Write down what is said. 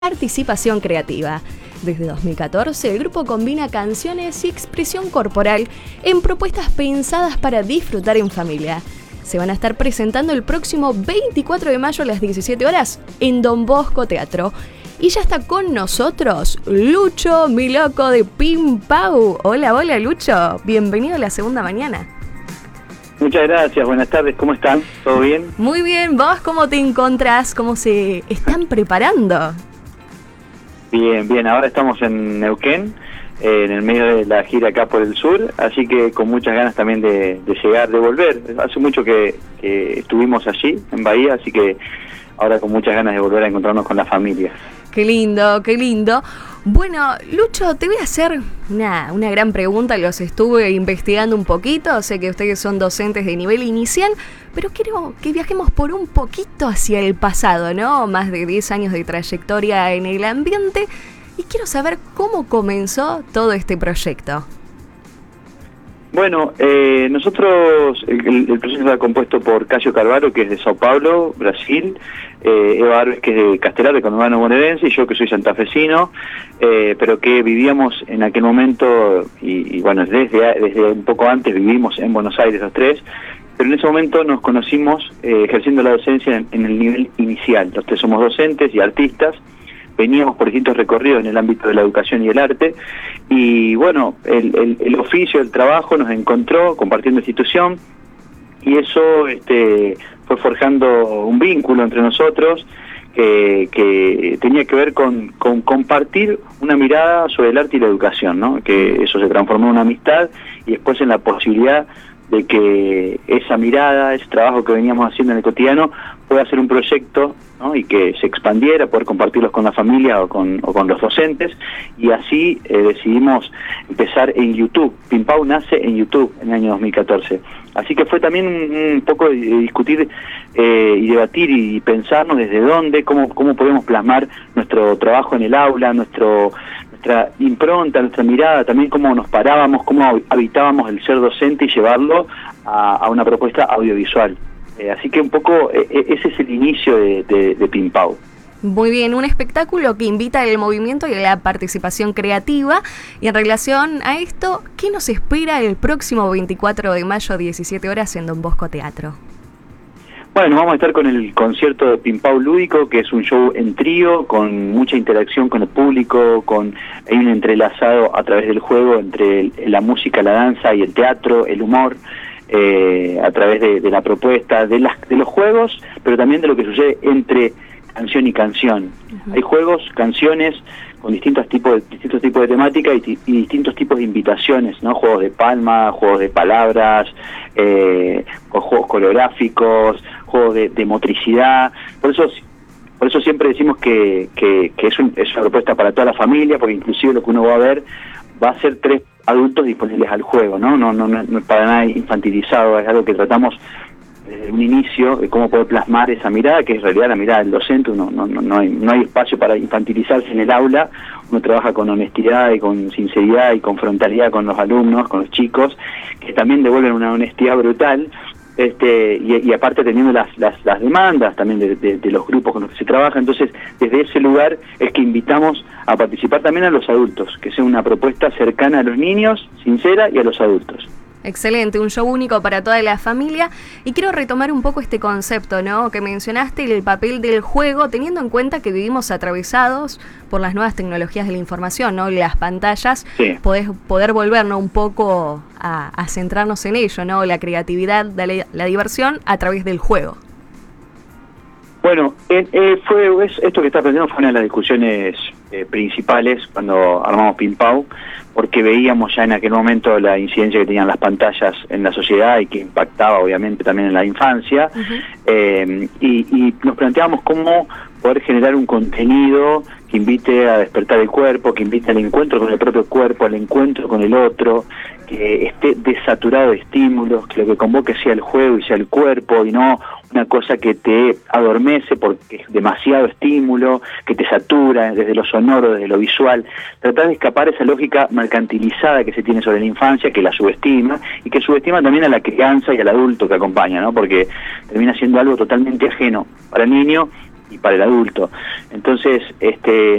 Participación creativa. Desde 2014, el grupo combina canciones y expresión corporal en propuestas pensadas para disfrutar en familia. Se van a estar presentando el próximo 24 de mayo a las 17 horas en Don Bosco Teatro. Y ya está con nosotros Lucho, mi loco de Pimpau. Hola, hola Lucho, bienvenido a la segunda mañana. Muchas gracias, buenas tardes, ¿cómo están? ¿Todo bien? Muy bien, ¿vos cómo te encontrás? ¿Cómo se están preparando? Bien, ahora estamos en Neuquén, en el medio de la gira acá por el sur, así que con muchas ganas también de llegar, de volver. Hace mucho que estuvimos allí, en Bahía, así que ahora con muchas ganas de volver a encontrarnos con la familia. Qué lindo, qué lindo. Bueno, Lucho, te voy a hacer una gran pregunta, los estuve investigando un poquito, sé que ustedes son docentes de nivel inicial, pero quiero que viajemos por un poquito hacia el pasado, ¿no? Más de 10 años de trayectoria en el ambiente, y quiero saber cómo comenzó todo este proyecto. Bueno, nosotros, el proyecto está compuesto por Caio Carvalho, que es de Sao Paulo, Brasil, Eva Arves, que es de Castelar, de conurbano bonaerense, y yo que soy santafesino, pero que vivíamos en aquel momento, y bueno, desde un poco antes vivimos en Buenos Aires los tres, pero en ese momento nos conocimos ejerciendo la docencia en el nivel inicial. Los tres somos docentes y artistas, veníamos por distintos recorridos en el ámbito de la educación y el arte, y bueno, el oficio, el trabajo nos encontró compartiendo institución, y eso fue forjando un vínculo entre nosotros que tenía que ver con compartir una mirada sobre el arte y la educación, ¿no? Que eso se transformó en una amistad y después en la posibilidad de que esa mirada, ese trabajo que veníamos haciendo en el cotidiano pueda ser un proyecto, ¿no? Y que se expandiera, poder compartirlos con la familia o con los docentes, y así decidimos empezar en YouTube. Pimpau nace en YouTube en el año 2014. Así que fue también un poco de discutir y debatir y pensarnos desde dónde, cómo podemos plasmar nuestro trabajo en el aula, nuestra impronta, nuestra mirada, también cómo nos parábamos, cómo habitábamos el ser docente y llevarlo a una propuesta audiovisual. Así que un poco ese es el inicio de Pimpau. Muy bien, un espectáculo que invita al movimiento y a la participación creativa. Y en relación a esto, ¿qué nos espera el próximo 24 de mayo a 17 horas en Don Bosco Teatro? Bueno, vamos a estar con el concierto de Pimpau Lúdico, que es un show en trío, con mucha interacción con el público, hay un entrelazado a través del juego entre la música, la danza y el teatro, el humor, a través de la propuesta, de los juegos, pero también de lo que sucede entre canción y canción. Uh-huh. Hay juegos, canciones con distintos tipos de temática y distintos tipos de invitaciones, ¿no? Juegos de palma, juegos de palabras, juegos coreográficos, juegos de motricidad. Por eso siempre decimos que es una propuesta para toda la familia, porque inclusive lo que uno va a ver va a ser 3 adultos disponibles al juego, ¿no? No para nada infantilizado, es algo que tratamos desde un inicio de cómo poder plasmar esa mirada, que es en realidad la mirada del docente. No hay espacio para infantilizarse en el aula. Uno trabaja con honestidad y con sinceridad y con frontalidad con los alumnos, con los chicos, que también devuelven una honestidad brutal, y aparte teniendo las demandas también de los grupos con los que se trabaja. Entonces, desde ese lugar es que invitamos a participar también a los adultos, que sea una propuesta cercana a los niños, sincera, y a los adultos. Excelente, un show único para toda la familia. Y quiero retomar un poco este concepto, ¿no? Que mencionaste, el papel del juego, teniendo en cuenta que vivimos atravesados por las nuevas tecnologías de la información, ¿no? Las pantallas, sí. Poder volvernos un poco a centrarnos en ello, ¿no? La creatividad, la diversión a través del juego. Bueno, esto que estás planteando fue una de las discusiones principales cuando armamos Pimpau, porque veíamos ya en aquel momento la incidencia que tenían las pantallas en la sociedad y que impactaba obviamente también en la infancia. Uh-huh. Y nos planteábamos cómo poder generar un contenido que invite a despertar el cuerpo, que invite al encuentro con el propio cuerpo, al encuentro con el otro, que esté desaturado de estímulos, que lo que convoque sea el juego y sea el cuerpo, y no una cosa que te adormece porque es demasiado estímulo, que te satura desde lo sonoro, desde lo visual. Tratar de escapar esa lógica mercantilizada que se tiene sobre la infancia, que la subestima, y que subestima también a la crianza y al adulto que acompaña, ¿no? Porque termina siendo algo totalmente ajeno para el niño, para el adulto. Entonces,